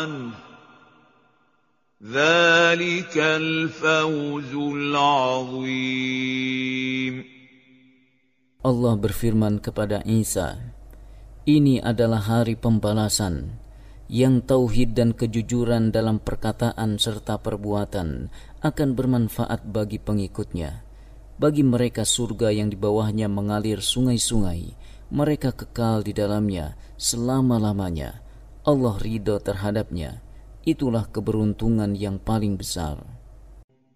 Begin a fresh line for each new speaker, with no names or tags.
عنه ذلك الفوز العظيم.
Allah berfirman kepada Isa, ini adalah hari pembalasan, yang tauhid dan kejujuran dalam perkataan serta perbuatan akan bermanfaat bagi pengikutnya. Bagi mereka surga yang di bawahnya mengalir sungai-sungai, mereka kekal di dalamnya selama-lamanya. Allah ridha terhadapnya. Itulah keberuntungan yang paling besar.